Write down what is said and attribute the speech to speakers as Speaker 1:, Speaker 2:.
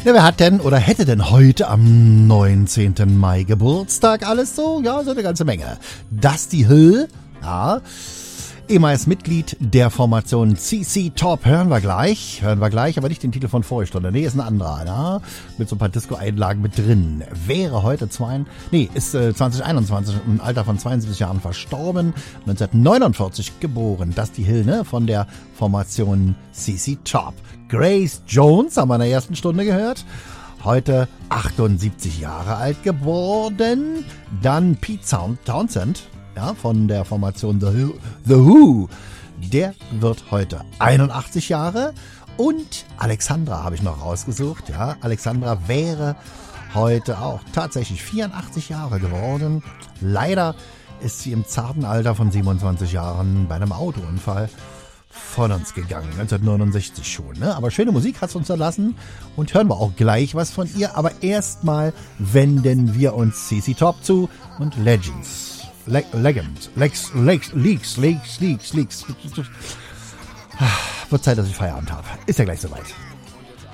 Speaker 1: Ja, wer hat denn oder hätte denn heute am 19. Mai Geburtstag? Alles so? Ja, so eine ganze Menge. Dusty Hill, ja, ehemals Mitglied der Formation CC Top. Hören wir gleich, aber nicht den Titel von vorher Stunde. Nee, ist ein anderer, ja, mit so ein paar Disco-Einlagen mit drin. Wäre heute 2021 im Alter von 72 Jahren verstorben, 1949 geboren. Dusty Hill, ne, von der Formation CC Top. Grace Jones haben wir in der ersten Stunde gehört. Heute 78 Jahre alt geworden. Dann Pete Townshend, ja, von der Formation The Who. Der wird heute 81 Jahre. Und Alexandra habe ich noch rausgesucht. Ja, Alexandra wäre heute auch tatsächlich 84 Jahre geworden. Leider ist sie im zarten Alter von 27 Jahren bei einem Autounfall von uns gegangen, 1969 schon. Ne? Aber schöne Musik hat es uns erlassen und hören wir auch gleich was von ihr. Aber erstmal wenden wir uns CC Top zu und Legends. Leaks. Wird Zeit, dass ich Feierabend habe. Ist ja gleich soweit.